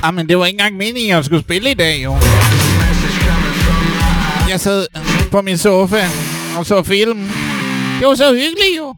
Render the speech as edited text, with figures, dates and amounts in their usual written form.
Jamen, det var ikke engang meningen, at jeg skulle spille i dag, jo. Jeg sad på min sofa og så film. Det var så hyggeligt, jo.